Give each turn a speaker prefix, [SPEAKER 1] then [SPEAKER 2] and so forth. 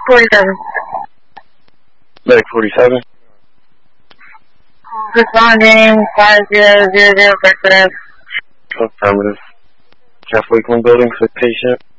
[SPEAKER 1] 47.
[SPEAKER 2] Medic 47.
[SPEAKER 1] Responding 5000 for today.
[SPEAKER 2] Affirmative. Jeff Wakeland building, sick patient.